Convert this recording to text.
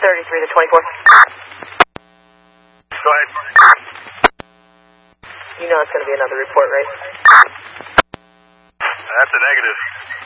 33 to 24. Go ahead. You know it's going to be another report, right? That's a negative.